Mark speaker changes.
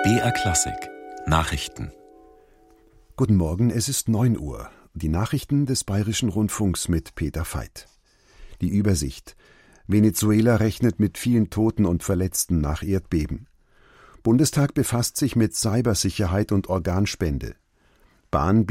Speaker 1: BR Klassik Nachrichten.
Speaker 2: Guten Morgen, es ist 9 Uhr. Die Nachrichten des Bayerischen Rundfunks mit Peter Veit. Die Übersicht. Venezuela rechnet mit vielen Toten und Verletzten nach Erdbeben. Bundestag befasst sich mit Cybersicherheit und Organspende. Bahn